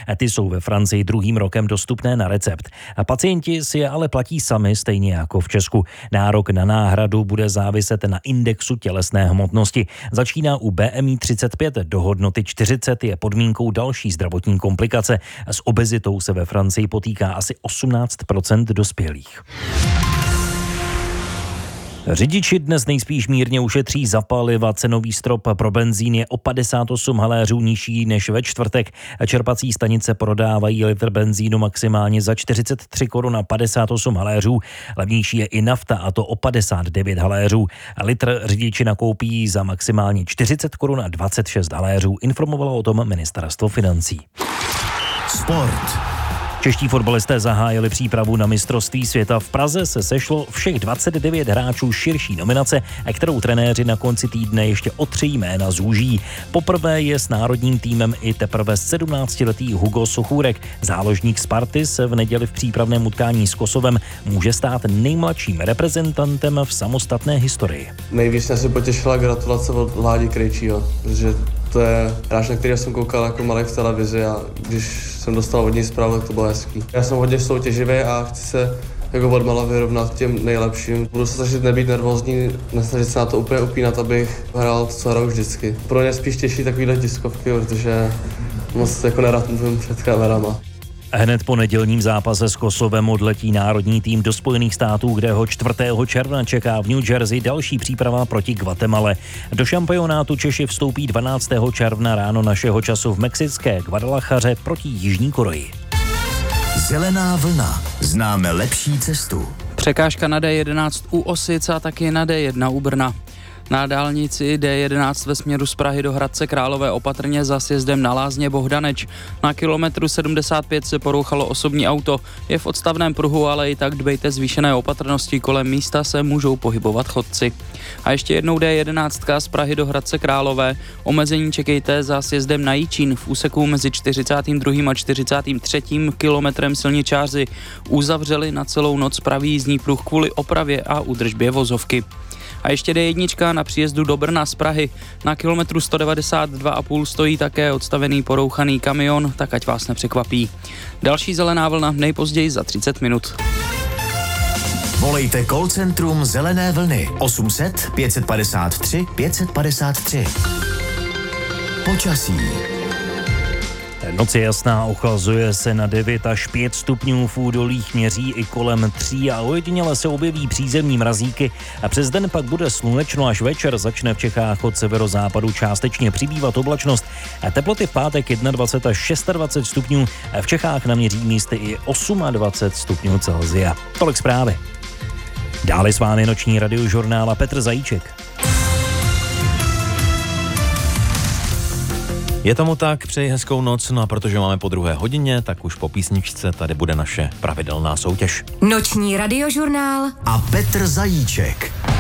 Ty jsou ve Francii druhým rokem dostupné na recept. Pacienti si je ale platí sami, stejně jako v Česku. Nárok na náhradu bude záviset na indexu tělesné hmotnosti. Začíná u BMI 35, do hodnoty 40 je podmínkou další zdravotní komplikace. S obezitou se ve Francii potýká asi 18% dospělých. Řidiči dnes nejspíš mírně ušetří za paliva. Cenový strop pro benzín je o 58 haléřů nižší než ve čtvrtek. Čerpací stanice prodávají litr benzínu maximálně za 43 korun a 58 haléřů. Levnější je i nafta, a to o 59 haléřů. Litr řidiči nakoupí za maximálně 40 korun a 26 haléřů. Informovalo o tom ministerstvo financí. Sport. Čeští fotbalisté zahájili přípravu na mistrovství světa. V Praze se sešlo všech 29 hráčů širší nominace, kterou trenéři na konci týdne ještě o 3 jména zúží. Poprvé je s národním týmem i teprve 17letý Hugo Sochůrek. Záložník Sparty se v neděli v přípravném utkání s Kosovem může stát nejmladším reprezentantem v samostatné historii. Nejvíc mě se potěšila gratulace od Ládi Krejčího, protože to je hráč, na který jsem koukal jako malý v televizi, a když jsem dostal od něj zprávu, tak to bylo hezký. Já jsem hodně soutěživý a chci se jako odmala vyrovnat těm nejlepším. Budu se snažit nebýt nervózní, nesnažit se na to úplně upínat, abych hrál to, co hraju vždycky. Pro mě spíš těší takovýhle tiskovky, protože moc jako nerad mluvím před kamerama. Hned po nedělním zápase s Kosovem odletí národní tým do Spojených států, kde ho 4. června čeká v New Jersey další příprava proti Guatemale. Do šampionátu Češi vstoupí 12. června ráno našeho času v mexické Guadalajaře proti Jižní Koreji. Zelená vlna. Známe lepší cestu. Překážka na D11 u Osic a taky na D1 u Brna. Na dálnici D11 ve směru z Prahy do Hradce Králové opatrně za sjezdem na Lázně Bohdaneč. Na kilometru 75 se porouchalo osobní auto. Je v odstavném pruhu, ale i tak dbejte zvýšené opatrnosti. Kolem místa se můžou pohybovat chodci. A ještě jednou D11 z Prahy do Hradce Králové. Omezení čekejte za sjezdem na Jičín v úseku mezi 42. a 43. kilometrem silničáři. Uzavřeli na celou noc pravý jízdní pruh kvůli opravě a údržbě vozovky. A ještě D1 na příjezdu do Brna z Prahy. Na kilometru 192,5 stojí také odstavený porouchaný kamion, tak ať vás nepřekvapí. Další zelená vlna nejpozději za 30 minut. Volejte call centrum Zelené vlny 800 553 553. Počasí. Noc je jasná, ochlazuje se na 9 až 5 stupňů, v údolích měří i kolem 3 a ojediněle se objeví přízemní mrazíky. A přes den pak bude slunečno, až večer začne v Čechách od severozápadu částečně přibývat oblačnost. A teploty v pátek 21 až 26 stupňů, v Čechách naměří místy i 28 stupňů Celsia. Tolik zprávy. Dále s vámi noční radiožurnál a Petr Zajíček. Je tomu tak, přeji hezkou noc, no a protože máme po 2. hodině, tak už po písničce tady bude naše pravidelná soutěž. Noční radiožurnál a Petr Zajíček.